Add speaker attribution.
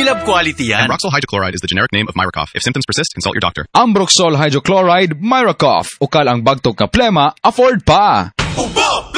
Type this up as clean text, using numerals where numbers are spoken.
Speaker 1: Ambilab quality yan.
Speaker 2: Ambroxol hydrochloride is the generic name of Myracoff. If symptoms persist, consult your doctor.
Speaker 3: Ambroxol hydrochloride, Myracoff. Ukal ang bagtog ka plema, afford pa.